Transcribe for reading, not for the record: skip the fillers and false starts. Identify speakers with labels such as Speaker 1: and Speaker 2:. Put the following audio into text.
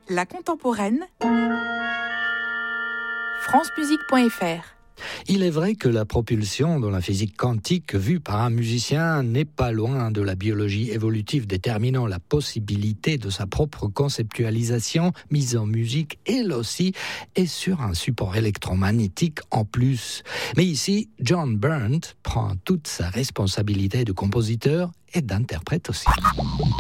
Speaker 1: La contemporaine, francemusique.fr.
Speaker 2: Il est vrai que la propulsion dans la physique quantique vue par un musicien n'est pas loin de la biologie évolutive déterminant la possibilité de sa propre conceptualisation mise en musique, elle aussi, et sur un support électromagnétique en plus. Mais ici, John Byrne prend toute sa responsabilité de compositeur et d'interprète aussi.